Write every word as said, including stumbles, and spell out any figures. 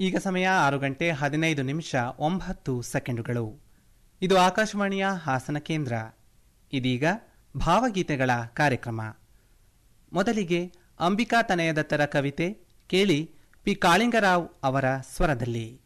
ಈಗ ಸಮಯ ಆರು ಗಂಟೆ ಹದಿನೈದು ನಿಮಿಷ ಒಂಬತ್ತು ಸೆಕೆಂಡುಗಳು. ಇದು ಆಕಾಶವಾಣಿಯ ಹಾಸನ ಕೇಂದ್ರ. ಇದೀಗ ಭಾವಗೀತೆಗಳ ಕಾರ್ಯಕ್ರಮ. ಮೊದಲಿಗೆ ಅಂಬಿಕಾ ತನಯದತ್ತರ ಕವಿತೆ ಕೇಳಿ. ಪಿ ಕಾಳಿಂಗರಾವ್ ಅವರ ಸ್ವರದಲ್ಲಿ.